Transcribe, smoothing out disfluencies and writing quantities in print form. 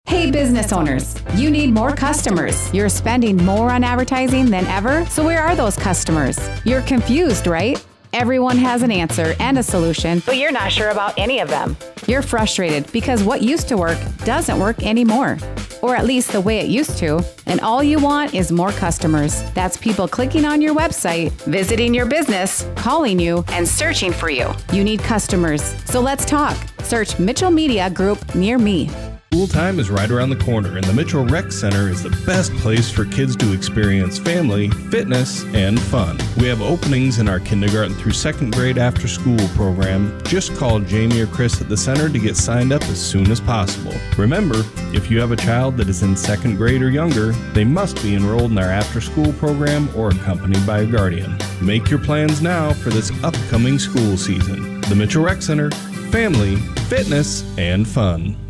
Hey business owners, you need more customers. You're spending more on advertising than ever, so where are those customers? You're confused, right? Everyone has an answer and a solution, but you're not sure about any of them. You're frustrated because what used to work doesn't work anymore, or at least the way it used to, and all you want is more customers. That's people clicking on your website, visiting your business, calling you, and searching for you. You need customers, so let's talk. Search Mitchell Media Group near me. School time is right around the corner, and the Mitchell Rec Center is the best place for kids to experience family, fitness, and fun. We have openings in our kindergarten through second grade after school program. Just call Jamie or Chris at the center to get signed up as soon as possible. Remember, if you have a child that is in second grade or younger, they must be enrolled in our after school program or accompanied by a guardian. Make your plans now for this upcoming school season. The Mitchell Rec Center, family, fitness, and fun.